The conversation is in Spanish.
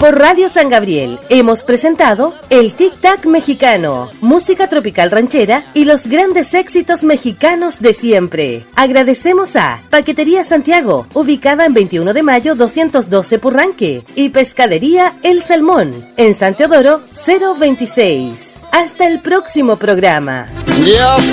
Por Radio San Gabriel hemos presentado el Tic Tac Mexicano, música tropical ranchera y los grandes éxitos mexicanos de siempre. Agradecemos a Paquetería Santiago, ubicada en 21 de mayo 212 Purranque, y Pescadería El Salmón, en San Teodoro 026. Hasta el próximo programa.